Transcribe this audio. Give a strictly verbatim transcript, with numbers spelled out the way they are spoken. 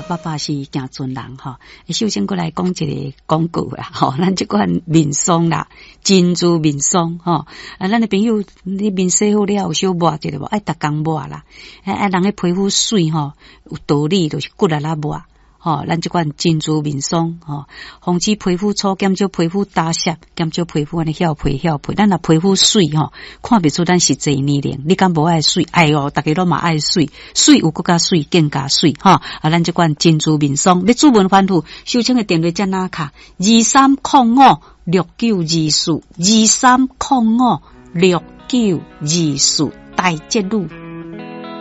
爸爸是行尊人吼，首先过来讲一个广告啦吼，咱这款面霜啦，珍珠面霜吼，啊，咱的朋友你面洗好了有小抹一个无，爱逐工抹啦，啊啊，人的皮肤水吼有道理，就是骨力啦抹。吼、哦，咱这款珍珠面霜，吼、哦，防止皮肤粗，减少皮肤打湿，减少皮肤安尼翘皮翘皮。咱若皮肤水吼、哦，看不出咱是侪年龄。你敢无爱水？哎哟，大家都嘛爱水，水有更加水，更加水，吼、哦。啊，咱这款珍珠面霜，要主文反复，收听的电话在哪卡？二三零五六九二四，二三零五六九二四，大捷路。